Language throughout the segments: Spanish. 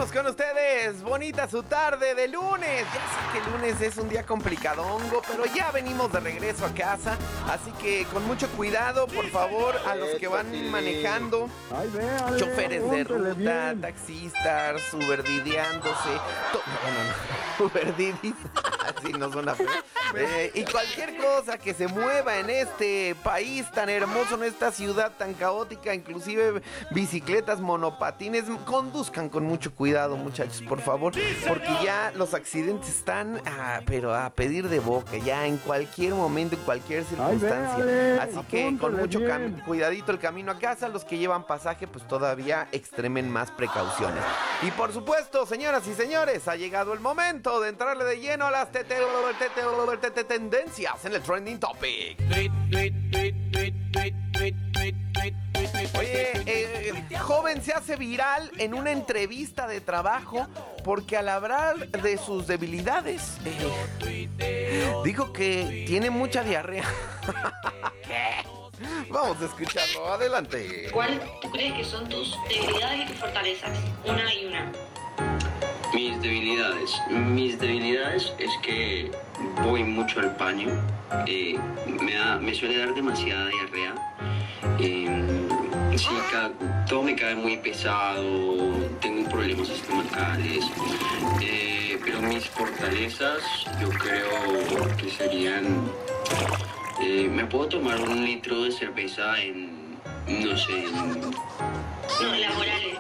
Estamos con ustedes, bonita su tarde de lunes. Ya sé que el lunes es un día complicadongo, pero ya venimos de regreso a casa. Así que con mucho cuidado, por favor, a los que van manejando. Choferes de ruta, taxistas, uberdideándose. Uberdidis, así no suena feo. Y cualquier cosa que se mueva en este país tan hermoso, en esta ciudad tan caótica, inclusive bicicletas, monopatines, conduzcan con mucho cuidado, muchachos, por favor, porque ya los accidentes están, pero a pedir de boca, ya en cualquier momento, en cualquier circunstancia. Así que con mucho cuidadito el camino a casa, los que llevan pasaje, pues todavía extremen más precauciones. Y por supuesto, señoras y señores, ha llegado el momento de entrarle de lleno a las tendencias en el Trending Topic. Oye, joven se hace viral en una entrevista de trabajo porque al hablar de sus debilidades, dijo que tiene mucha diarrea. ¿Qué? Vamos a escucharlo, adelante. ¿Cuál tú crees que son tus debilidades y tus fortalezas? Una y una. Mis debilidades es que voy mucho al baño, me suele dar demasiada diarrea, todo me cae muy pesado, tengo problemas estomacales, pero mis fortalezas yo creo que serían, me puedo tomar 1 litro de cerveza en, no sé, No, laborales.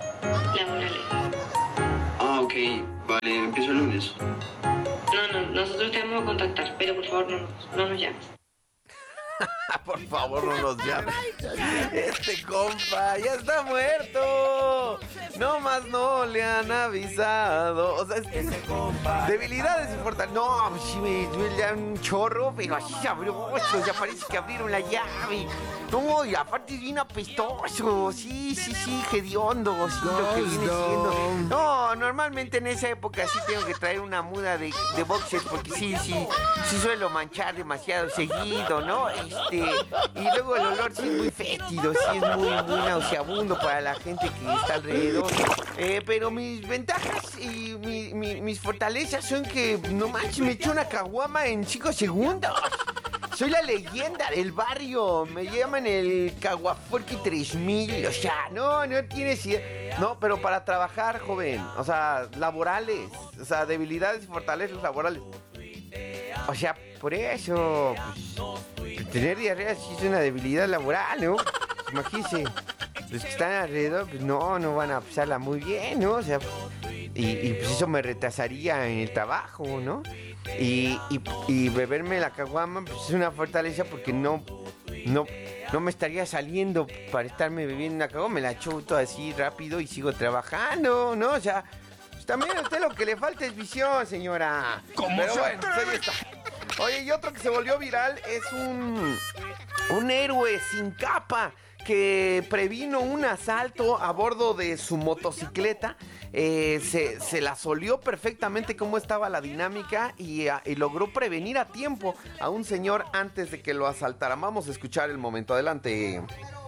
Ah, ok, vale, empiezo el lunes. No, nosotros te vamos a contactar, pero por favor no nos llames. Por favor, no nos llamen. Este compa ya está muerto. No más no le han avisado. O sea, debilidades y fortalezas. No, sí me duele un chorro, pero así sabroso. Ya parece que abrieron la llave. No, y aparte es bien apestoso. Sí, hediondo. Sí, lo que viene siendo. No, normalmente en esa época sí tengo que traer una muda de boxers porque sí suelo manchar demasiado seguido, ¿no? Y luego el olor sí es muy fétido, sí es muy nauseabundo para la gente que está alrededor. Pero mis ventajas y mis fortalezas son que, no manches, me echo una caguama en 5 segundos. Soy la leyenda del barrio, me llaman el Caguaforqui 3000, o sea, no tienes idea. No, pero para trabajar, joven, o sea, laborales, o sea, debilidades y fortalezas laborales. O sea, por eso, pues, tener diarrea sí es una debilidad laboral, ¿no? Imagínense, los que están alrededor, pues no van a pasarla muy bien, ¿no? O sea, y pues eso me retrasaría en el trabajo, ¿no? Y beberme la caguama, pues es una fortaleza porque no me estaría saliendo para estarme bebiendo una caguama, me la chuto así rápido y sigo trabajando, ¿no? O sea, pues también a usted lo que le falta es visión, señora. Pero bueno, pues ahí está. Oye, y otro que se volvió viral es un héroe sin capa que previno un asalto a bordo de su motocicleta. Se la solió perfectamente cómo estaba la dinámica y logró prevenir a tiempo a un señor antes de que lo asaltaran. Vamos a escuchar el momento. Adelante.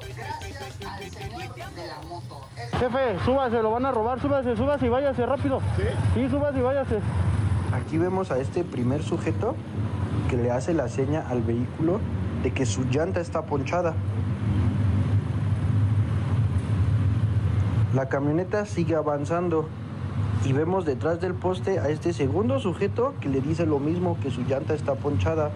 Jefe, súbase, lo van a robar, súbase y váyase rápido. Sí, súbase y váyase. Aquí vemos a este primer sujeto que le hace la seña al vehículo de que su llanta está ponchada. La camioneta sigue avanzando y vemos detrás del poste a este segundo sujeto que le dice lo mismo, que su llanta está ponchada.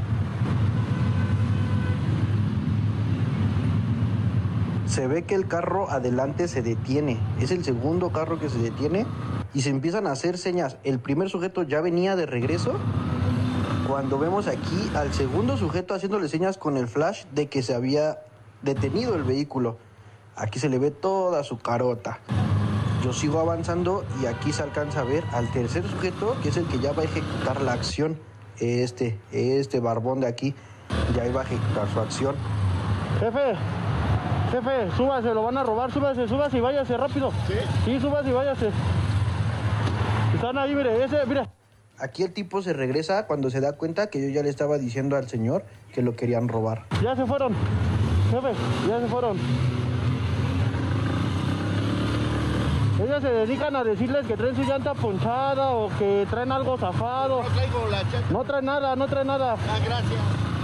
Se ve que el carro adelante se detiene, es el segundo carro que se detiene y se empiezan a hacer señas. El primer sujeto ya venía de regreso cuando vemos aquí al segundo sujeto haciéndole señas con el flash de que se había detenido el vehículo. Aquí se le ve toda su carota. Yo sigo avanzando y aquí se alcanza a ver al tercer sujeto, que es el que ya va a ejecutar la acción. Este barbón de aquí ya iba a ejecutar su acción. Jefe, súbase, lo van a robar, súbase y váyase rápido. Sí, súbase y váyase. Están ahí, mire. Aquí el tipo se regresa cuando se da cuenta que yo ya le estaba diciendo al señor que lo querían robar. Ya se fueron, jefe, ya se fueron. ellos se dedican a decirles que traen su llanta ponchada o que traen algo zafado. No traigo la llanta. No trae nada, no trae nada. Ah, gracias.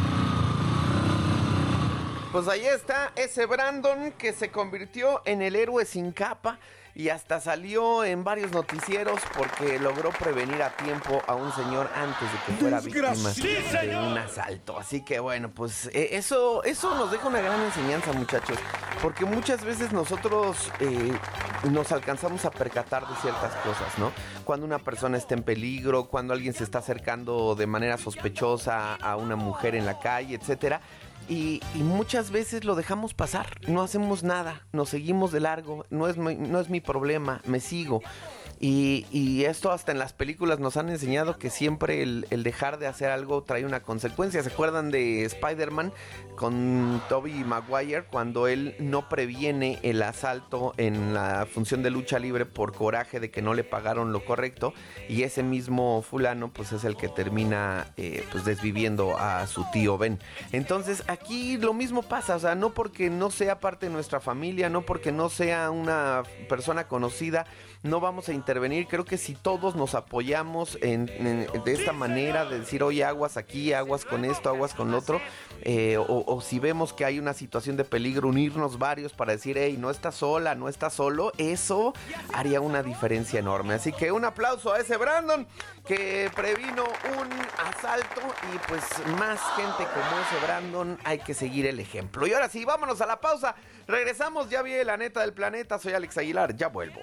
Pues ahí está ese Brandon que se convirtió en el héroe sin capa y hasta salió en varios noticieros porque logró prevenir a tiempo a un señor antes de que fuera víctima de un asalto. Así que bueno, pues eso nos deja una gran enseñanza, muchachos, porque muchas veces nosotros nos alcanzamos a percatar de ciertas cosas, ¿no? Cuando una persona está en peligro, cuando alguien se está acercando de manera sospechosa a una mujer en la calle, etcétera. Y muchas veces lo dejamos pasar, no hacemos nada, nos seguimos de largo, no es mi problema, me sigo. Y esto hasta en las películas nos han enseñado que siempre el dejar de hacer algo trae una consecuencia. ¿Se acuerdan de Spider-Man con Tobey Maguire cuando él no previene el asalto en la función de lucha libre por coraje de que no le pagaron lo correcto? Y ese mismo fulano pues es el que termina pues desviviendo a su tío Ben. Entonces aquí lo mismo pasa, o sea, no porque no sea parte de nuestra familia, no porque no sea una persona conocida, no vamos a intervenir. Creo que si todos nos apoyamos de esta manera de decir, oye, aguas aquí, aguas con esto, aguas con lo otro, o si vemos que hay una situación de peligro, unirnos varios para decir, hey, no estás sola, no estás solo, eso haría una diferencia enorme. Así que un aplauso a ese Brandon que previno un asalto y pues más gente como ese Brandon, hay que seguir el ejemplo. Y ahora sí, vámonos a la pausa, regresamos, ya vi la neta del planeta, soy Alex Aguilar, ya vuelvo.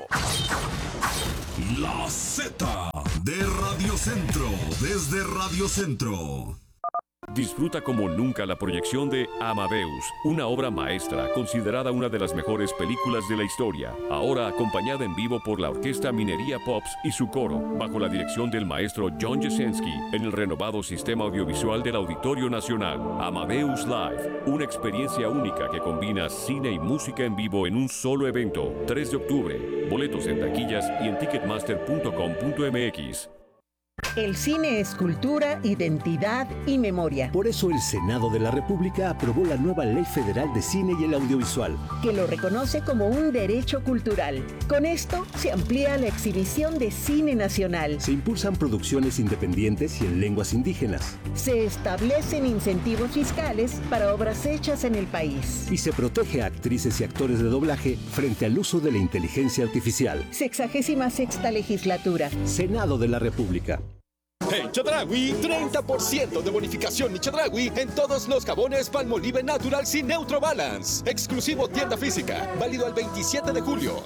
La Z de Radio Centro, desde Radio Centro. Disfruta como nunca la proyección de Amadeus, una obra maestra considerada una de las mejores películas de la historia, ahora acompañada en vivo por la Orquesta Minería Pops y su coro, bajo la dirección del maestro John Jasenski, en el renovado sistema audiovisual del Auditorio Nacional. Amadeus Live, una experiencia única que combina cine y música en vivo en un solo evento. 3 de octubre, boletos en taquillas y en ticketmaster.com.mx. El cine es cultura, identidad y memoria. Por eso el Senado de la República aprobó la nueva Ley Federal de Cine y el Audiovisual, que lo reconoce como un derecho cultural. Con esto se amplía la exhibición de cine nacional. Se impulsan producciones independientes y en lenguas indígenas. Se establecen incentivos fiscales para obras hechas en el país. Y se protege a actrices y actores de doblaje frente al uso de la inteligencia artificial. 66ª legislatura. Senado de la República. En Chedraui, 30% de bonificación y Chedraui en todos los jabones Palmolive Naturals y Neutro Balance. Exclusivo tienda física, válido al 27 de julio.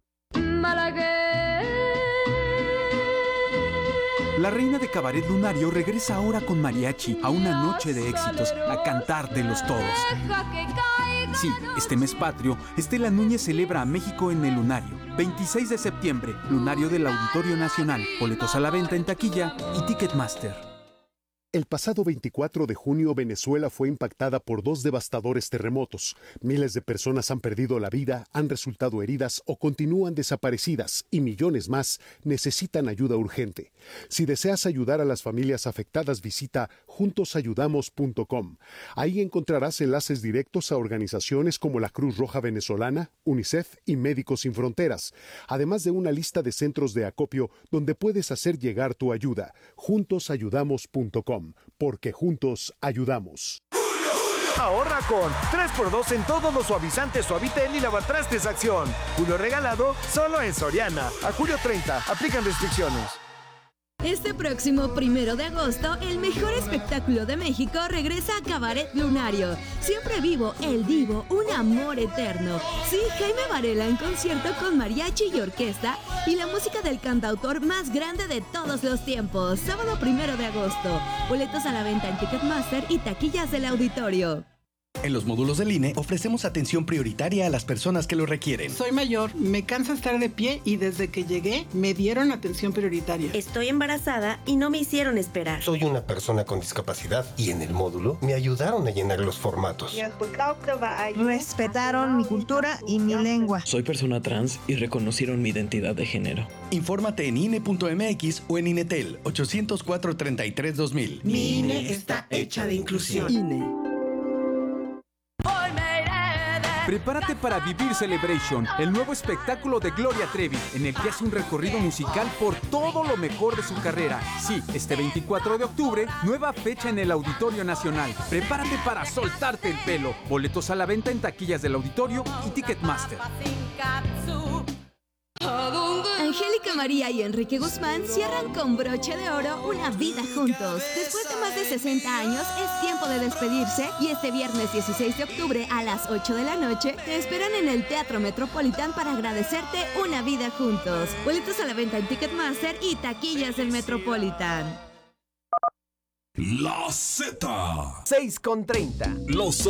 La reina de Cabaret Lunario regresa ahora con mariachi a una noche de éxitos, a cantártelos todos. Sí, este mes patrio, Estela Núñez celebra a México en el Lunario. 26 de septiembre, Lunario del Auditorio Nacional. Boletos a la venta en taquilla y Ticketmaster. El pasado 24 de junio, Venezuela fue impactada por 2 devastadores terremotos. Miles de personas han perdido la vida, han resultado heridas o continúan desaparecidas y millones más necesitan ayuda urgente. Si deseas ayudar a las familias afectadas, visita juntosayudamos.com. Ahí encontrarás enlaces directos a organizaciones como la Cruz Roja Venezolana, UNICEF y Médicos Sin Fronteras, además de una lista de centros de acopio donde puedes hacer llegar tu ayuda. Juntosayudamos.com. Porque juntos ayudamos. Ahorra con 3x2 en todos los suavizantes Suavitel y lavatrastes Acción. Julio regalado solo en Soriana. A julio 30. Aplican restricciones. Este próximo 1 de agosto, el mejor espectáculo de México regresa a Cabaret Lunario. Siempre vivo, el divo, un amor eterno. Sí, Jaime Varela en concierto con mariachi y orquesta y la música del cantautor más grande de todos los tiempos. Sábado 1 de agosto. Boletos a la venta en Ticketmaster y taquillas del auditorio. En los módulos del INE ofrecemos atención prioritaria a las personas que lo requieren. Soy mayor, me cansa estar de pie y desde que llegué me dieron atención prioritaria. Estoy embarazada y no me hicieron esperar. Soy una persona con discapacidad y en el módulo me ayudaron a llenar los formatos. Respetaron mi cultura y mi lengua. Soy persona trans y reconocieron mi identidad de género. Infórmate en INE.mx o en INETEL 804-33-2000. Mi INE está hecha de inclusión. INE. Hoy me iré de Prepárate para vivir Celebration, el nuevo espectáculo de Gloria Trevi, en el que hace un recorrido musical por todo lo mejor de su carrera. Sí, este 24 de octubre, nueva fecha en el Auditorio Nacional. Prepárate para soltarte el pelo. Boletos a la venta en taquillas del auditorio y Ticketmaster. Angélica María y Enrique Guzmán cierran con broche de oro una vida juntos. Después de más de 60 años, es tiempo de despedirse y este viernes 16 de octubre a las 8 de la noche te esperan en el Teatro Metropolitan para agradecerte una vida juntos. Boletos a la venta en Ticketmaster y taquillas del Metropolitan. La Z. 6:30. Los